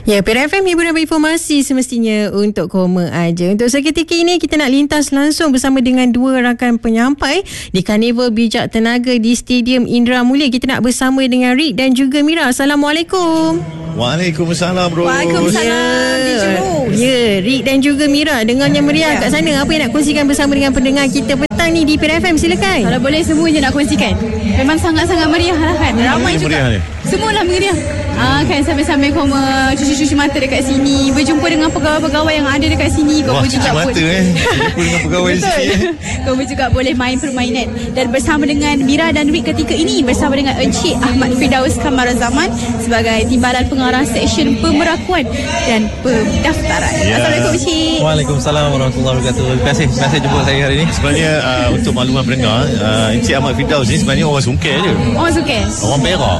Ya, PRFM hiburan berinformasi semestinya untuk koma aja. Untuk seketika ini kita nak lintas langsung bersama dengan dua rakan penyampai di Karnival Bijak Tenaga di Stadium Indra Mulia. Kita nak bersama dengan Rick dan juga Mira. Assalamualaikum. Waalaikumsalam, Ros. Waalaikumsalam. Ya, Rick dan juga Mira, dengarnya meriah kat sana. Apa yang nak kongsikan bersama dengan pendengar kita petang ni di PRFM? Silakan. Kalau boleh semua je nak kongsikan. Memang sangat-sangat meriah lah kan. Ramai juga. Semualah meriah. Kan sampai-sampai koma cuci-cuci mata dekat sini, berjumpa dengan pegawai-pegawai yang ada dekat sini. Kau juga mata berjumpa dengan pegawai di sini. Kau juga boleh main permainan. Dan bersama dengan Mira dan Rick ketika ini, bersama dengan Encik Ahmad Firdaus Kamarazaman sebagai Timbalan Pengarah Seksyen Pemerakuan dan Pendaftaran. Assalamualaikum Encik. Waalaikumsalam warahmatullahi wabarakatuh. Terima kasih jumpa saya hari ini. Sebenarnya untuk makluman pendengar, Encik Ahmad Firdaus ni sebenarnya orang Sungkil je. Orang Sungkil? Orang Perak.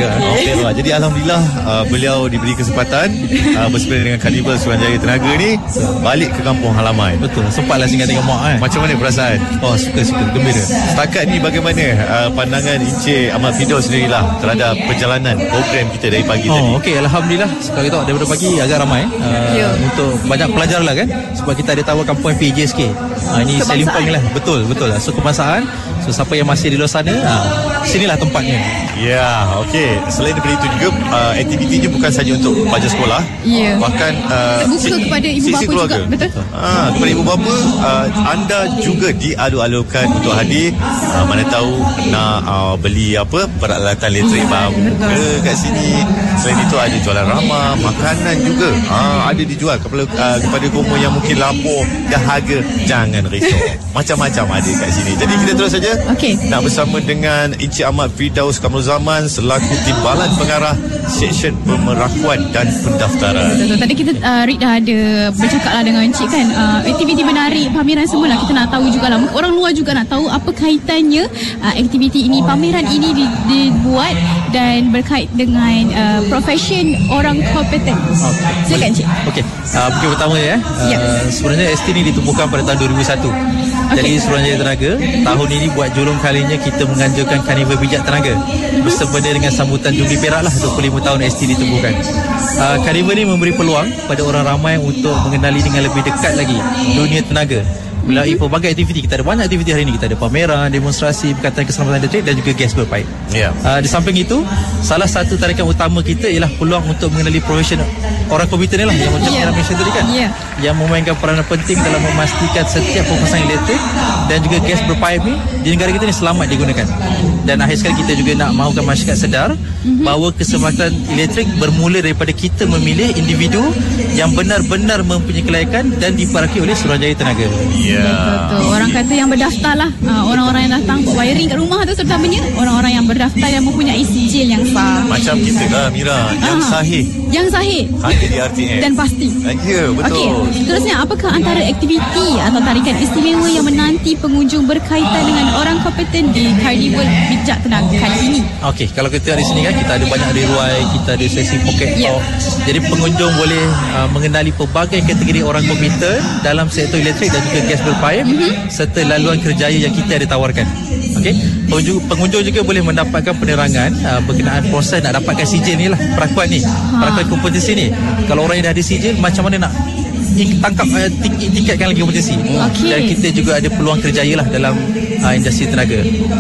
Jadi alhamdulillah beliau diberi kesempatan bersama dengan Karnival Suruhanjaya Tenaga ni balik ke kampung halaman. Betul. Sempatlah singgah tengok mak kan. Macam mana perasaan? Oh, suka gembira. Setakat ni bagaimana pandangan Encik Ahmad Firdaus sendirilah terhadap perjalanan program kita dari pagi tadi? Okey, alhamdulillah. Sekarang kita daripada pagi agak ramai untuk banyak pelajar lah kan. Sebab kita ada tawar kampung PJSK. Ini selimpang lah. Betul lah. So kebangsaan. So siapa yang masih di luar sana, sinilah tempatnya. Ya, okey. Selain daripada itu juga aktivitinya bukan saja untuk pelajar sekolah, bahkan terbuka kepada ibu bapa keluarga juga. Betul. Kepada ibu bapa, anda juga dialu-alukan untuk hadir. Mana tahu nak beli peralatan elektrik baru kat sini. Selain itu ada jualan ramah, makanan juga ada dijual kepada kaum yang mungkin lapor dahaga. Jangan risau, macam-macam ada kat sini. Jadi kita terus saja nak bersama dengan Encik Ahmad Firdaus Kamarazaman selaku Timbalan Pengarah Seksyen Pemerakuan dan Pendaftaran. Betul. Tadi kita Rick dah ada bercakap lah dengan Encik kan, aktiviti menarik, pameran semua lah. Kita nak tahu jugalah, orang luar juga nak tahu apa kaitannya aktiviti ini, pameran ini dibuat dan berkait dengan profession orang kompeten. Silakan Encik. Okey, mungkin pertama sebenarnya ST ni ditubuhkan pada tahun 2001. Jadi Suruhanjaya Tenaga tahun ini buat julung kalinya kita menganjurkan Karnival Bijak Tenaga bersempena dengan sambutan Jubli Perak lah 25 tahun ST ditubuhkan. Karnival ni memberi peluang pada orang ramai untuk mengenali dengan lebih dekat lagi dunia tenaga melalui pelbagai aktiviti. Kita ada banyak aktiviti hari ini. Kita ada pameran, demonstrasi berkaitan keselamatan elektrik dan juga gas berpaip. Di samping itu, salah satu tarikan utama kita ialah peluang untuk mengenali profesion orang komputer ni lah, yang macam yang mention tadi kan, yang memainkan peranan penting dalam memastikan setiap pemasangan elektrik dan juga gas berpaip ni di negara kita ni selamat digunakan. Dan akhir sekali kita juga nak mahukan masyarakat sedar bahawa keselamatan elektrik bermula daripada kita memilih individu yang benar-benar mempunyai kelayakan dan diperaki oleh Suruhanjaya Tenaga. Betul. Orang kata yang berdaftar lah, orang-orang yang datang buat wiring kat rumah tu, terutamanya orang-orang yang berdaftar yang mempunyai sijil yang sah. Macam kita lah Mira, yang sahih. Yang sahih. Hanya di RTM. Dan pasti. Ya, betul. Seterusnya, apakah antara aktiviti atau tarikan istimewa yang menanti pengunjung berkaitan dengan orang kompeten di Karnival Bijak Tenaga kali ini? Okey, kalau kita di sini kan kita ada banyak riwai, kita ada sesi pocket talk. Jadi pengunjung boleh mengenali pelbagai kategori orang komputer dalam sektor elektrik dan juga gas berpaip serta laluan kerjaya yang kita ada tawarkan. Okey, pengunjung juga boleh mendapatkan penerangan berkenaan proses nak dapatkan sijil ni lah, perakuan ni, perakuan kompetisi ni. Kalau orang yang dah ada sijil, macam mana nak tangkap tiketkan lagi kompetisi. Dan kita juga ada peluang kerjaya lah dalam industri tenaga.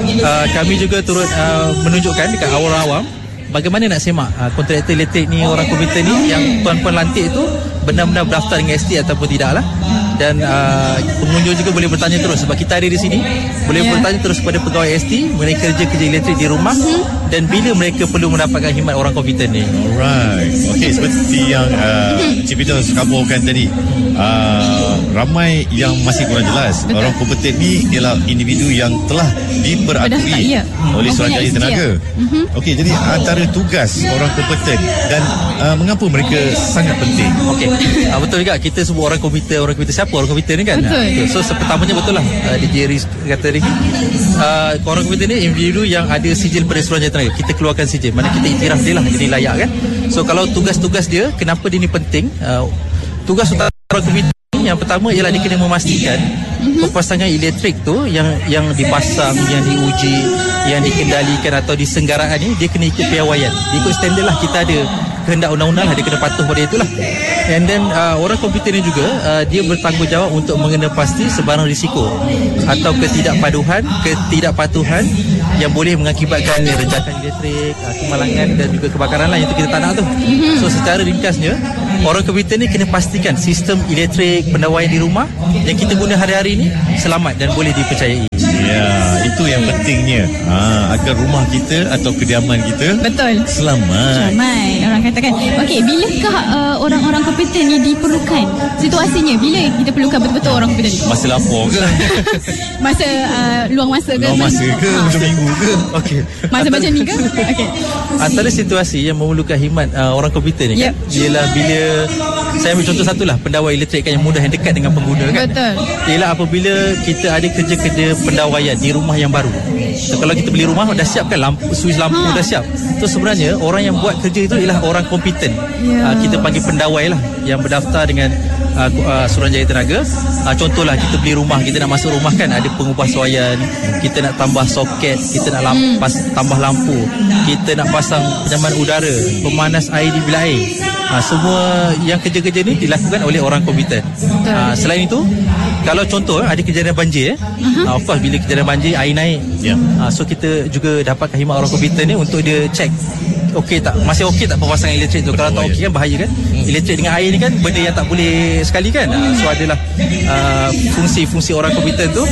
Kami juga turut menunjukkan dekat awam-awam bagaimana nak semak kontraktor elektrik ni, orang komputer ni yang puan-puan lantik tu benar-benar berdaftar dengan ST ataupun tidak lah. Dan pengunjung juga boleh bertanya terus, sebab kita ada di sini, boleh bertanya terus kepada pegawai ST mengenai kerja-kerja elektrik di rumah dan bila mereka perlu mendapatkan khidmat orang komputer ni. Alright. Okey, seperti yang Cik Peter kaburkan tadi, ramai yang masih kurang jelas. Betul. Orang kompeten ni ialah individu yang telah diperakui oleh Suruhanjaya Tenaga. Okey, jadi antara tugas orang kompeten dan mengapa mereka sangat penting? Okey, betul juga, kita sebut orang komputer siapa orang komputer ni kan? Betul. So pertamanya betul lah, DJ Riz kata ni, orang komputer ni individu yang ada sijil pada Suruhanjaya Tenaga. Kita keluarkan sijil, mana kita iktiraf dia lah, jadi layak kan. So kalau tugas-tugas dia, kenapa dia ni penting? Tugas utama orang komputer yang pertama ialah dia kena memastikan pemasangan elektrik tu yang dipasang, yang diuji, yang dikendalikan atau disenggaraan ni, dia kena ikut piawaian. Dia ikut standard lah. Kita ada kehendak undang-undang lah, dia kena patuh pada itulah. And then orang komputer ni juga dia bertanggungjawab untuk mengenal pasti sebarang risiko atau ketidakpatuhan yang boleh mengakibatkan rentakan elektrik, kemalangan dan juga kebakaran lain itu kita tak nak tu. So secara ringkasnya, orang komputer ni kena pastikan sistem elektrik pendawaian di rumah yang kita guna hari-hari ni selamat dan boleh dipercayai. Ya, itu yang pentingnya, agar rumah kita atau kediaman kita Betul. selamat. Orang katakan, okey, bilakah orang-orang komputer ni diperlukan? Situasinya bila kita perlukan betul-betul orang komputer ni? Masa lapor ke? Masa luang masa ke? Luang masa ke? Hujung minggu ke? Okey. Masa macam ni ke? Okey. Antara situasi yang memerlukan khidmat orang komputer ni kan, ialah bila saya ambil contoh satulah, pendawai elektrik kan yang mudah, yang dekat dengan pengguna kan. Betul. Ialah apabila kita ada kerja-kerja pendawaian di rumah yang baru. So, kalau kita beli rumah dah siap kan, switch lampu dah siap. So sebenarnya orang yang buat kerja itu ialah orang kompeten. Kita panggil pendawai lah, yang berdaftar dengan Suruhanjaya Tenaga. Contohlah kita beli rumah, kita nak masuk rumah kan, ada pengubahsuaian, kita nak tambah soket, kita nak tambah lampu, kita nak pasang penyaman udara, pemanas air di bilik air. Semua yang kerja-kerja ni dilakukan oleh orang kompeten. Selain itu, kalau contoh ada kejadian banjir, of course bila kejadian banjir air naik, so kita juga dapatkan khidmat orang kompeten ni untuk dia check okey tak, masih okey tak pemasangan elektrik tu. Kalau tak okey kan bahaya kan. Elektrik dengan air ni kan benda yang tak boleh sekali kan. So adalah fungsi-fungsi orang kompeten tu.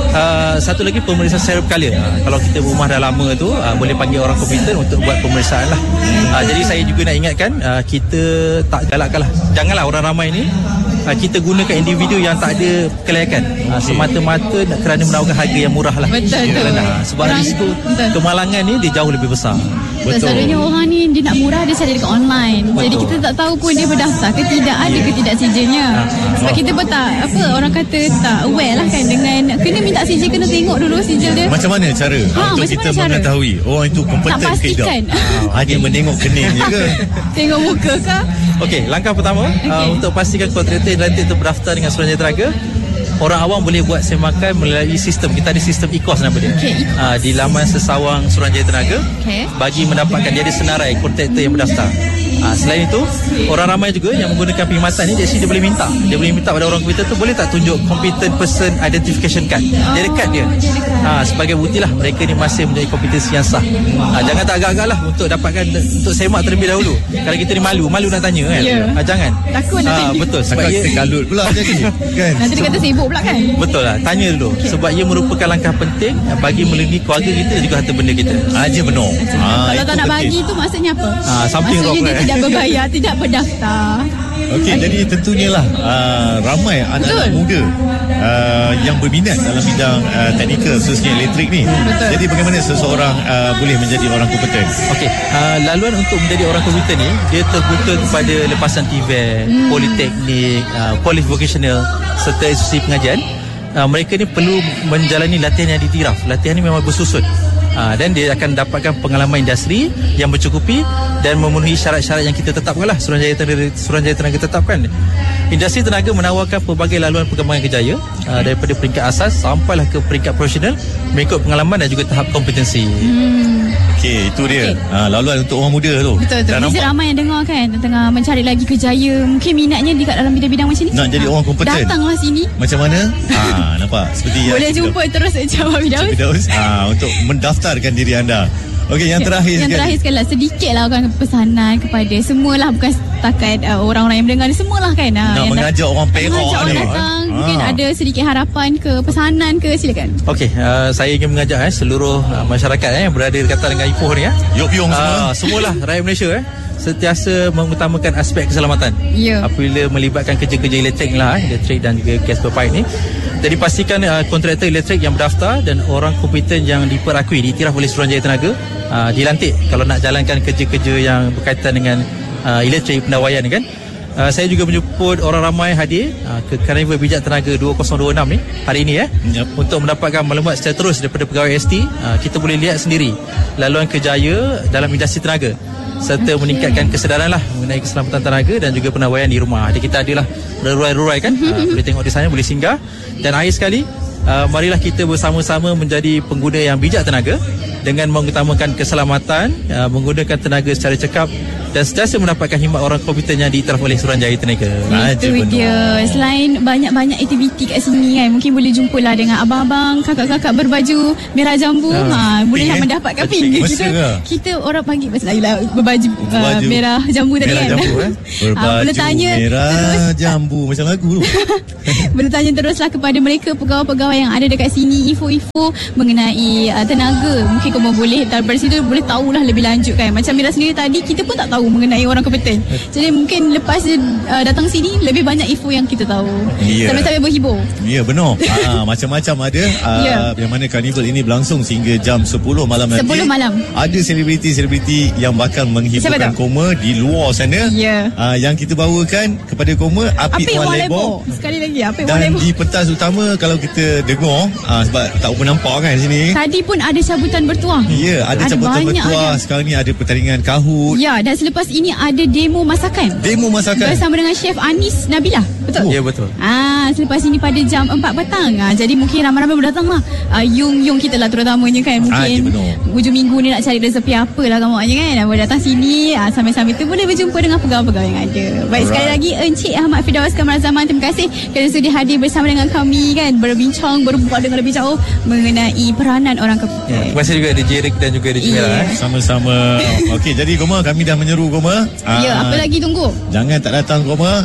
Satu lagi pemeriksaan secara berkala. Kalau kita rumah dah lama tu, boleh panggil orang kompeten untuk buat pemeriksaan lah. Jadi saya juga nak ingatkan, kita tak galakkan lah, janganlah orang ramai ni kita gunakan individu yang tak ada kelayakan semata-mata kerana menawarkan harga yang murah lah. Betul. Sebab risiko kemalangan ni dia jauh lebih besar. Selalunya orang ni dia nak murah, dia cari dekat online. Jadi kita tak tahu pun dia berdaftar ke tidak, ada ke tidak sijilnya. Sebab kita pun tak, orang kata tak aware lah kan dengan kena minta sijil, kena tengok dulu sijil dia. Macam mana cara untuk kita mengetahui orang itu kompeten ke tidak? Hanya menengok kening je ke? Tengok muka ke? Okey, langkah pertama untuk pastikan kontraktor elektrik itu berdaftar dengan Suruhanjaya Tenaga. Orang awam boleh buat semakan melalui sistem. Kita ada sistem e-kos nama dia. Di laman sesawang Suruhanjaya Tenaga. Bagi mendapatkan, dia ada senarai kontraktor yang berdaftar. Selain itu, orang ramai juga yang menggunakan perkhidmatan ni, dia boleh minta. Dia boleh minta pada orang komputer tu, boleh tak tunjuk competent person identification card. Dia ada kad dia. Sebagai bukti lah mereka ni masih mempunyai kompetensi yang sah. Jangan tak agak-agak lah untuk dapatkan, untuk semak terlebih dahulu. Kalau kita ni malu nak tanya kan. Jangan. Takut nak tanya. Betul. Sebab kita kalut pula jadi kan. Nanti dia kata sibuk pula kan. Betul lah, tanya dulu. Sebab ia merupakan langkah penting bagi melindungi keluarga kita dan juga harta benda kita. Aja benar. Kalau tak nak bagi tu maksudnya apa? Something wrong. Maksudnya dia tidak berbayar, tidak berdaftar. Okey, jadi tentunya lah ramai anak-anak muda yang berminat dalam bidang teknikal, khususnya elektrik ni. Jadi bagaimana seseorang boleh menjadi orang kompeten? Okey, laluan untuk menjadi orang kompeten ni, dia terbuka kepada lepasan TVET, Politeknik, Polis Vocational serta institusi pengajian. Mereka ni perlu menjalani latihan yang ditiraf. Latihan ni memang bersusun. Dan dia akan dapatkan pengalaman industri yang mencukupi dan memenuhi syarat-syarat yang kita tetapkan lah, Suruhanjaya Tenaga tetapkan. Industri tenaga menawarkan pelbagai laluan perkembangan kerjaya daripada peringkat asas sampailah ke peringkat profesional mengikut pengalaman dan juga tahap kompetensi. Okey, itu dia. Laluan untuk orang muda tu. Betul. Mesti ramai yang dengar kan, tengah mencari lagi kerjaya, mungkin minatnya di dalam bidang-bidang macam ni. Nak jadi orang kompeten. Datanglah sini. Macam mana? Nampak seperti yang boleh jumpa terus Jawab Firdaus. Untuk mendaftarkan diri anda. Okey, yang terakhir sekali lah, sedikit lah orang pesanan kepada semualah, bukan setakat orang-orang yang mendengar ni, semualah kan. Nak mengajak orang Perak ni. Orang datang, mungkin ada sedikit harapan ke, pesanan ke, silakan. Okey, saya ingin mengajak seluruh masyarakat yang berada dekatan dengan Ipoh ni Yok-yong semua. Semualah rakyat Malaysia sentiasa mengutamakan aspek keselamatan apabila melibatkan kerja-kerja elektrik lah, elektrik dan juga gas pipe ni. Jadi pastikan kontraktor elektrik yang berdaftar dan orang kompeten yang diperakui, diiktiraf oleh Suruhanjaya Tenaga dilantik kalau nak jalankan kerja-kerja yang berkaitan dengan elektrik pendawaian ni kan. Saya juga menjemput orang ramai hadir ke Carnival Bijak Tenaga 2026 ni hari ini untuk mendapatkan maklumat secara terus daripada pegawai ST. Kita boleh lihat sendiri laluan kerjaya dalam industri tenaga serta meningkatkan kesedaran lah mengenai keselamatan tenaga dan juga pendawaian di rumah. Jadi kita adalah rurai-rurai kan, boleh tengok di sana, boleh singgah. Dan akhir sekali, marilah kita bersama-sama menjadi pengguna yang bijak tenaga dengan mengutamakan keselamatan, menggunakan tenaga secara cekap dan sentiasa mendapatkan khidmat orang kompetennya diiktiraf oleh Suruhanjaya Tenaga. Itu dia. Selain banyak-banyak aktiviti kat sini kan, mungkin boleh jumpalah dengan abang-abang, kakak-kakak berbaju merah jambu. Bolehlah mendapatkan pink. Kita orang panggil lah berbaju merah jambu tadi kan. Berbaju merah jambu macam lagu tu. Boleh tanya teruslah kepada mereka, pegawai-pegawai yang ada dekat sini, info-info mengenai tenaga. Mungkin kamu boleh daripada situ boleh tahulah lebih lanjut kan. Macam Mira sendiri tadi, kita pun tak tahu mengenai orang kompeten. Jadi mungkin lepas datang sini lebih banyak info yang kita tahu. Sambil-sambil berhibur. Ya, benar. Macam-macam ada. Yang mana karnival ini berlangsung sehingga jam 10 malam nanti. 10 malam. Ada selebriti-selebriti yang bakal menghiburkan Koma di luar sana. Yang kita bawakan kepada Koma, Apik Wan Lebor. Sekali lagi, Apik Wan Dan Lebor. di pentas utama, kalau kita dengar, sebab tak pernah nampak kan di sini. Tadi pun ada cabutan bertuah. Ya, ada cabutan bertuah. Sekarang ni ada pertandingan kahut. Ya, dan selepas ini ada demo masakan. Bersama dengan Chef Anis Nabilah. Betul? Ya, betul. Selepas ini pada jam 4 petang. Jadi mungkin ramai-ramai berdatang lah. Yung kita lah terutamanya kan. Mungkin hujung minggu ni nak cari resepi apalah kamu kan. Boleh datang sini. Sambil-sambil tu boleh berjumpa dengan pegawai-pegawai yang ada. Baik, sekali lagi Encik Ahmad Firdaus Kamarazaman, terima kasih kerana sudah hadir bersama dengan kami kan. Berbincang, berbual dengan lebih jauh mengenai peranan orang kompeten. Terima kasih juga DJ Rick dan juga DJ Mira. Sama-sama. Okey, jadi Koma, kami dah menyeru Koma. Apa lagi tunggu? Jangan tak datang Koma.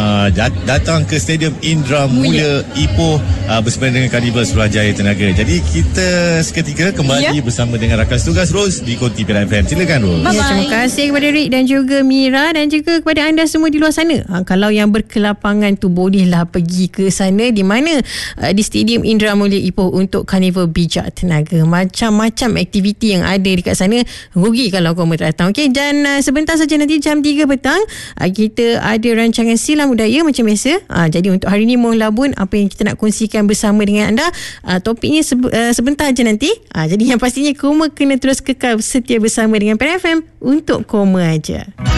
Datang ke Stadium Indra Mulia Ipoh bersama dengan Karnival Suruhanjaya Tenaga. Jadi kita seketika kembali bersama dengan rakan tugas Ros di Konti Pilihan FM. Silakan Ros. Terima kasih kepada Rick dan juga Mira dan juga kepada anda semua di luar sana. Kalau yang berkelapangan tu bolehlah pergi ke sana, di mana di Stadium Indra Mulia Ipoh untuk Karnival Bijak Tenaga. Macam-macam aktiviti yang ada dekat sana. Rugi kalau kamu tak datang. Okey, dan sebentar saja nanti jam 3 petang kita ada rancangan Silam Budaya macam biasa. Jadi untuk hari ni mohon labun apa yang kita nak kongsikan bersama dengan anda. Topiknya sebentar je nanti. Jadi yang pastinya Koma kena terus kekal setia bersama dengan PNFM untuk Koma aja.